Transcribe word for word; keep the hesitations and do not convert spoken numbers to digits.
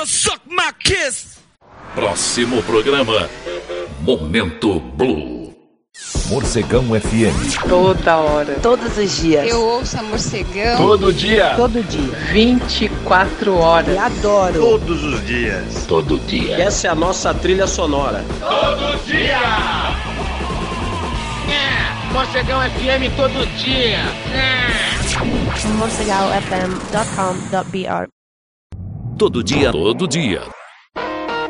Suck my kiss. Próximo programa, Momento Blue. Morcegão F M. Toda hora. Todos os dias. Eu ouço a Morcegão. Todo dia. Todo dia. vinte e quatro horas. E adoro. Todos os dias. Todo dia. Essa é a nossa trilha sonora. Todo dia. É, Morcegão F M todo dia. É. morcegão f m ponto com ponto b r. Todo dia, todo dia.